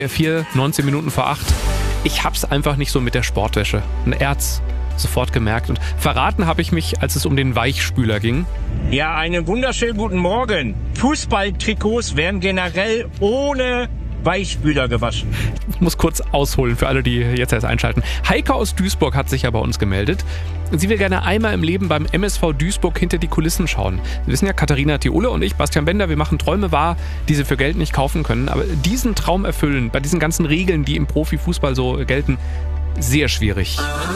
19 Minuten vor 8. Ich hab's einfach nicht so mit der Sportwäsche. Er hat's sofort gemerkt. Und verraten habe ich mich, als es um den Weichspüler ging. Ja, einen wunderschönen guten Morgen. Fußballtrikots werden generell ohne Weichspüler gewaschen. Ich muss kurz ausholen für alle, die jetzt erst einschalten. Heike aus Duisburg hat sich ja bei uns gemeldet. Sie will gerne einmal im Leben beim MSV Duisburg hinter die Kulissen schauen. Sie wissen ja, Katharina Thiole und ich, Bastian Bender, wir machen Träume wahr, die sie für Geld nicht kaufen können. Aber diesen Traum erfüllen, bei diesen ganzen Regeln, die im Profifußball so gelten, sehr schwierig.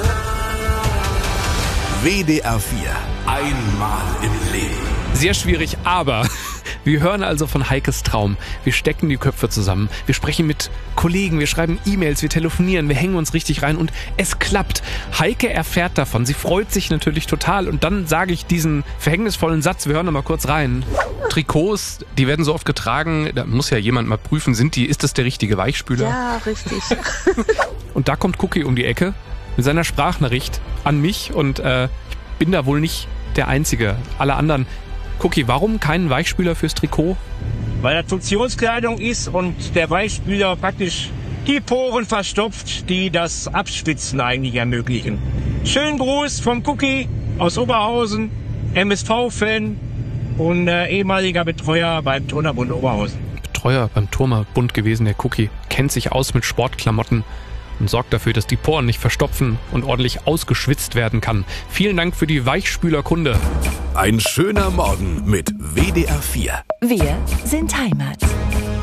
WDR 4. Einmal im Leben. Sehr schwierig, aber wir hören also von Heikes Traum. Wir stecken die Köpfe zusammen. Wir sprechen mit Kollegen, wir schreiben E-Mails, wir telefonieren, wir hängen uns richtig rein und es klappt. Heike erfährt davon. Sie freut sich natürlich total und dann sage ich diesen verhängnisvollen Satz. Wir hören noch mal kurz rein. Trikots, die werden so oft getragen, da muss ja jemand mal prüfen, ist das der richtige Weichspüler? Ja, richtig. Und da kommt Cookie um die Ecke mit seiner Sprachnachricht an mich und ich bin da wohl nicht der Einzige. Alle anderen. Cookie, warum keinen Weichspüler fürs Trikot? Weil das Funktionskleidung ist und der Weichspüler praktisch die Poren verstopft, die das Abschwitzen eigentlich ermöglichen. Schönen Gruß vom Cookie aus Oberhausen, MSV-Fan und ehemaliger Betreuer beim Turnerbund Oberhausen. Betreuer beim Turnerbund gewesen, der Cookie, kennt sich aus mit Sportklamotten und sorgt dafür, dass die Poren nicht verstopfen und ordentlich ausgeschwitzt werden kann. Vielen Dank für die Weichspülerkunde. Ein schöner Morgen mit WDR 4. Wir sind Heimat.